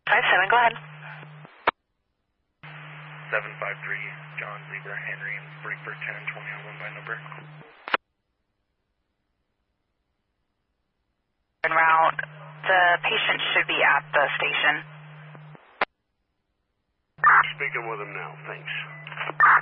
57, go ahead. 753, John Zebra, Henry, and Frankfurt 10 and 20 on 1 by number. En route, the patient should be at the station. Speaking with him now, thanks.